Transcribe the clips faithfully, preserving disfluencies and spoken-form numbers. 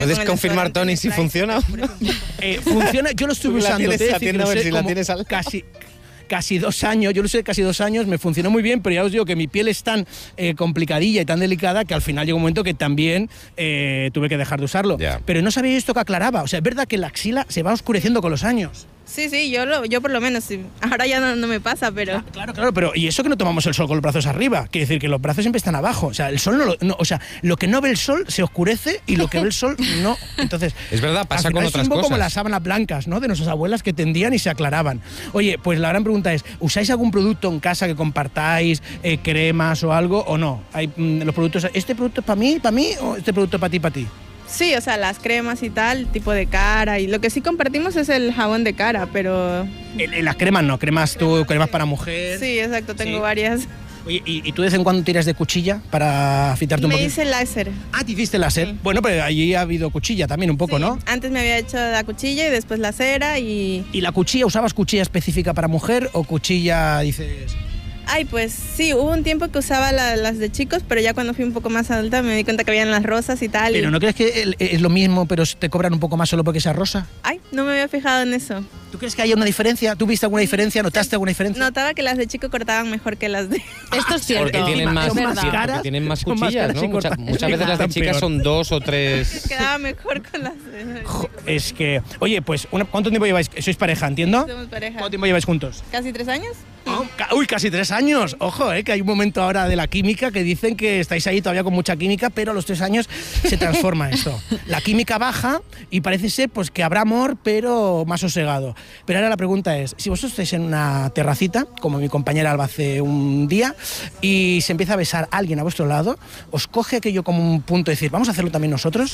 ¿Puedes confirmar, Tony, si funciona? eh, funciona, yo lo estuve usando. Tienes, te atiende a ver si la tienes al... casi... Casi dos años, yo lo usé casi dos años, me funcionó muy bien, pero ya os digo que mi piel es tan eh, complicadilla y tan delicada que al final llegó un momento que también eh, tuve que dejar de usarlo. Yeah. Pero no sabía esto que aclaraba, o sea, es verdad que la axila se va oscureciendo con los años. Sí, sí, yo, lo, yo por lo menos, sí. Ahora ya no, no me pasa, pero... Claro, claro, claro, pero y eso que no tomamos el sol con los brazos arriba, quiere decir que los brazos siempre están abajo, o sea, el sol no, lo, no o sea, lo que no ve el sol se oscurece y lo que ve el sol no, entonces... Es verdad, pasa con otras es un poco cosas. como las sábanas blancas, ¿no?, de nuestras abuelas que tendían y se aclaraban. Oye, pues la gran pregunta es, ¿usáis algún producto en casa que compartáis, eh, cremas o algo, o no? Hay mm, los productos, ¿este producto es para mí, para mí, o este producto es para ti, para ti? Sí, o sea, las cremas y tal, tipo de cara, y lo que sí compartimos es el jabón de cara, pero... En, en las cremas no, cremas tú, cremas para mujer. Sí, exacto, tengo Sí. varias. Oye, ¿y, ¿y tú de vez en cuando tiras de cuchilla para afitarte un Me poquito? hice láser. Ah, te hiciste láser. Sí. Bueno, pero allí ha habido cuchilla también un poco, Sí, ¿no? Antes me había hecho la cuchilla y después la cera y... ¿Y la cuchilla, usabas cuchilla específica para mujer o cuchilla, dices...? Ay, pues sí, hubo un tiempo que usaba la- las de chicos, pero ya cuando fui un poco más adulta me di cuenta que habían las rosas y tal. Pero y... ¿no crees que el- es lo mismo, pero te cobran un poco más solo porque sea rosa? Ay, no me había fijado en eso. ¿Tú crees que hay una diferencia? ¿Tú viste alguna diferencia? ¿Notaste alguna diferencia? Notaba que las de chico cortaban mejor que las de... Esto es cierto. Porque tienen más, Son es verdad. sí, caras, porque tienen más son más cuchillas, caras ¿no? y Mucha- cortan. muchas veces las de Están chicas peor. son dos o tres... Quedaba mejor con las de... Jo, es que... Oye, pues, una- ¿cuánto tiempo lleváis? ¿Sois pareja, entiendo? Somos pareja. ¿Cuánto tiempo lleváis juntos? ¿Casi tres años? Oh, ca- uy, casi tres años. Ojo, eh, que hay un momento ahora de la química que dicen que estáis ahí todavía con mucha química, pero a los tres años se transforma esto. La química baja y parece ser pues que habrá amor, pero más sosegado. Pero ahora la pregunta es, si vosotros estáis en una terracita, como mi compañera Alba hace un día, y se empieza a besar a alguien a vuestro lado, ¿os coge aquello como un punto de decir, vamos a hacerlo también nosotros?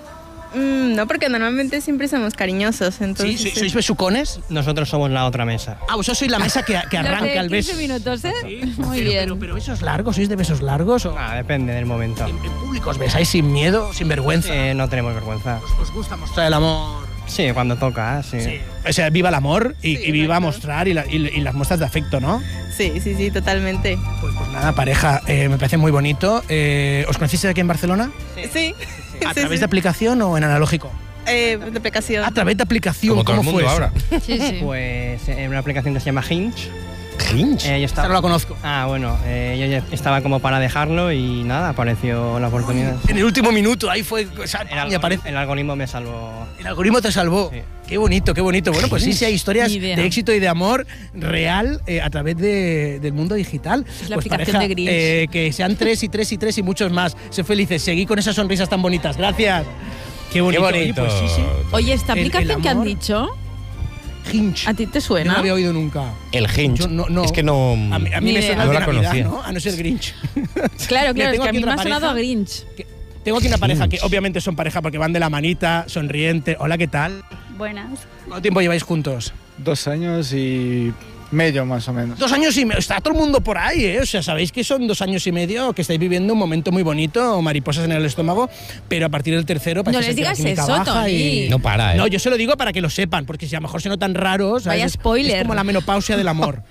Mm, no, porque normalmente siempre somos cariñosos, entonces... ¿Sí? ¿Sois besucones? Nosotros somos la otra mesa. Ah, vosotros sois la mesa que, que Los de arranca el beso. quince minutos, ¿eh? Muy pero, bien. Pero, pero besos largos, ¿sois de besos largos? O... Ah, depende del momento. ¿En, en público os besáis sin miedo, sin vergüenza? Eh, no tenemos vergüenza. ¿Os, os gusta mostrar el amor? Sí, cuando toca, sí. Sí. O sea, viva el amor y, Sí, y viva exacto. mostrar y, la- y- y las muestras de afecto, ¿no? Sí, sí, sí, totalmente. Pues, pues nada, pareja, eh, me parece muy bonito. Eh, ¿Os conocisteis aquí en Barcelona? Sí. ¿A sí, través sí. de aplicación o en analógico? Eh, de aplicación. A través de aplicación, Como todo ¿cómo el mundo fue eso? ahora. Sí, sí. Pues en una aplicación que se llama Hinge. Hinge. Eh, yo Esta no la estaba... conozco. Ah, bueno, eh, yo ya estaba como para dejarlo y nada, apareció la oportunidad. En el último minuto, ahí fue, o sea, El, y algoritmo, aparece. el algoritmo me salvó. El algoritmo te salvó. Sí. Qué bonito, qué bonito. Bueno, pues sí, sí hay historias Ni idea. de éxito y de amor real eh, a través de- del mundo digital. Es la Pues aplicación pareja, de Grinch. eh, que sean tres y tres y tres y muchos más. Sé felices, seguí con esas sonrisas tan bonitas. Gracias. Qué Qué bonito. Oye, bonito. pues sí, sí. Oye, ¿esta El- el aplicación que han amor. dicho, Hinge. a ti te No suena? la había oído nunca. El Hinge. Yo no- no. Es que no... A mí, a mí Ni me idea. suena No de la Navidad, conocía. ¿no? A no ser Grinch. Claro, claro, Mira, es tengo que a aquí mí me otra ha sonado a pareja. Grinch. Que- Tengo aquí una pareja que Hinge. obviamente son pareja porque van de la manita, sonriente. Hola, ¿qué tal? Buenas. ¿Cuánto tiempo lleváis juntos? Dos años y medio más o menos. Dos años y medio. Está todo el mundo por ahí, ¿eh? O sea, sabéis que son dos años y medio que estáis viviendo un momento muy bonito, mariposas en el estómago, pero a partir del tercero parece No les ser que la digas química eso, baja Tony. y- No para, ¿eh? No, yo se lo digo para que lo sepan, porque si a lo mejor se notan raros, ¿sabes? Vaya Es- spoiler. Es como la menopausia del amor.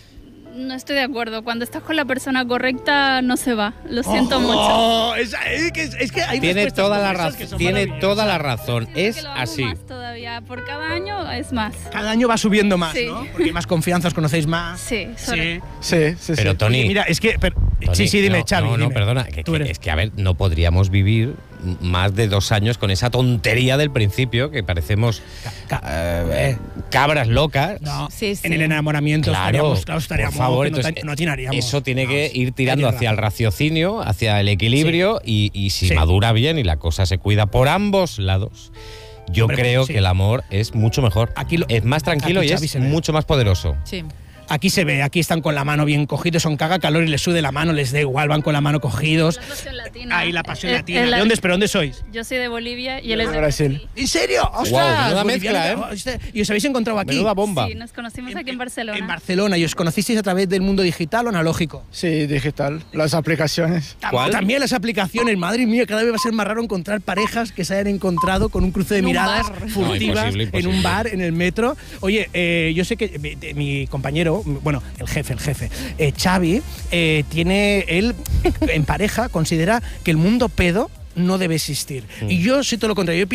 No estoy de acuerdo. Cuando estás con la persona correcta, no se va. Lo siento mucho. Oh, es, es que, es que hay Tiene respuestas toda como la esas razón. que son Tiene maravillosas. toda la razón. Creo Es que lo amo así. más todavía. Por cada año es más. Cada año va subiendo más, Sí. ¿no? Porque hay más confianza, os conocéis más. Sí, Sí. sobre- Sí, sí, Pero sí. Tony, Oye, mira, es que... pero- Tony, sí, sí, dime, no, Xavi. No, no, dime. perdona. Que, Tú que- eres. es que, a ver, no podríamos vivir más de dos años con esa tontería del principio, que parecemos Ca- eh, eh, cabras locas. No, Sí, sí. en el enamoramiento Claro, estaríamos, claro, estaríamos por favor, que no, entonces, ta- no atinaríamos. eso tiene que Vamos, ir tirando tienes hacia el razón. raciocinio, hacia el equilibrio y, y si Sí. madura bien y la cosa se cuida por ambos lados, yo Hombre, creo sí. que el amor es mucho mejor. Aquí lo- es más tranquilo aquí y Xavi es se ve. mucho más poderoso. Sí. Aquí se ve, aquí están con la mano bien cogidos, son caga calor y les sude la mano, les da igual, van con la mano cogidos. La pasión latina. Ahí la pasión Eh, latina. eh, la- ¿De dónde, pero dónde sois? Yo soy de Bolivia y él es de Brasil. Brasil. ¿En serio? ¡Ostras! Guau, menuda Boliviano, mezcla, ¿eh? oh, este- ¿Y os habéis encontrado aquí? Menuda bomba. Sí, nos conocimos En- aquí en Barcelona. En Barcelona, ¿y os conocisteis a través del mundo digital o analógico? Sí, digital. Las aplicaciones. Tam- ¿Cuál? También las aplicaciones, madre mía, cada vez va a ser más raro encontrar parejas que se hayan encontrado con un cruce de En un miradas bar. furtivas No, imposible, en imposible. un bar, en el metro. Oye, eh, yo sé que mi, de- mi compañero, bueno, el jefe, el jefe, eh, Xavi, eh, tiene, él en pareja considera que el mundo pedo no debe existir. Mm. Y yo soy todo lo contrario. Yo